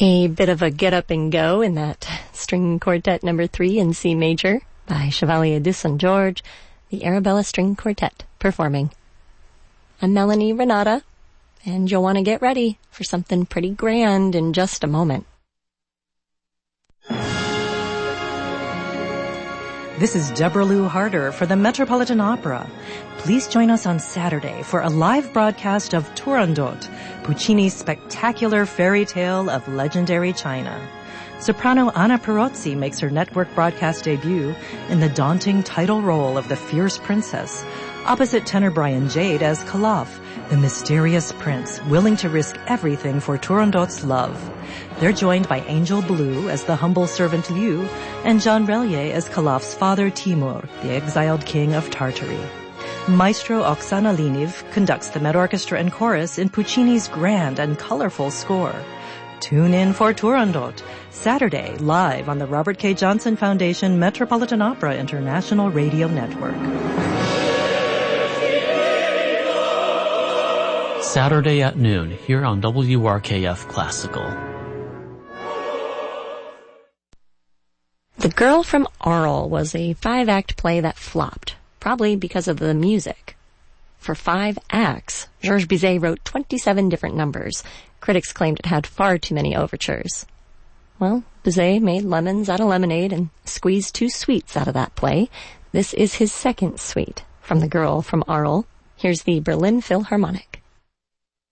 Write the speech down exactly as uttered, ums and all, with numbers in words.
A bit of a get up and go in that string quartet number three in C major by Chevalier de Saint George, the Arabella String Quartet performing. I'm Melanie Renata, and you'll want to get ready for something pretty grand in just a moment. This is Deborah Lou Harder for the Metropolitan Opera. Please join us on Saturday for a live broadcast of Turandot, Puccini's spectacular fairy tale of legendary China. Soprano Anna Perozzi makes her network broadcast debut in the daunting title role of the fierce princess, opposite tenor Brian Jade as Calaf, the mysterious prince willing to risk everything for Turandot's love. They're joined by Angel Blue as the humble servant Liu and Jean Relier as Calaf's father Timur, the exiled king of Tartary. Maestro Oksana Liniv conducts the Met Orchestra and Chorus in Puccini's grand and colorful score. Tune in for Turandot, Saturday, live on the Robert K. Johnson Foundation Metropolitan Opera International Radio Network. Saturday at noon, here on W R K F Classical. The Girl from Arles was a five-act play that flopped, probably because of the music. For five acts, Georges Bizet wrote twenty-seven different numbers. Critics claimed it had far too many overtures. Well, Bizet made lemons out of lemonade and squeezed two suites out of that play. This is his second suite from The Girl from Arles. Here's the Berlin Philharmonic.